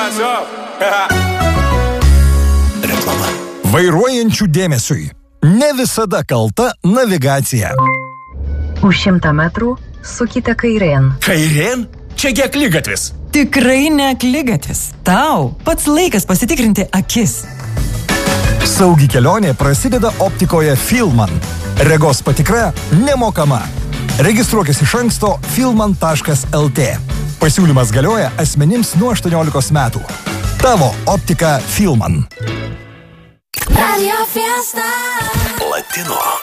Reklama. Vairuojančių dėmesiui. Ne visada kalta navigacija. Už 100 metrų sukite kairėn. Kairėn? Čiagi akligatvis. Tikrai ne akligatvis. Tau pats laikas pasitikrinti akis. Saugi kelionė prasideda optikoje Filman. Regos patikra nemokama. Registruokis iš anksto filman.lt. Pasiūlymas galioja asmenims nuo 18 metų. Tavo optika Filman. Radio Fiesta. Latino